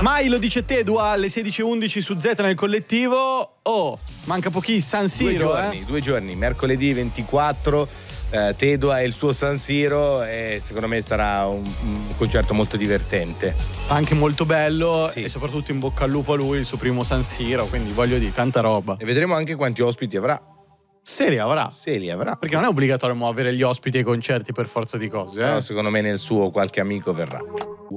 Mai lo dice Tedua alle 16:11 su Z nel collettivo. Oh, manca pochissimo, San Siro. 2 giorni, mercoledì 24. Tedua e il suo San Siro, e secondo me sarà un concerto molto divertente, anche molto bello, sì. E soprattutto in bocca al lupo a lui, il suo primo San Siro, quindi voglio dire, tanta roba. E vedremo anche quanti ospiti avrà. Se li avrà. Perché non è obbligatorio avere gli ospiti ai concerti per forza di cose. No, secondo me nel suo qualche amico verrà.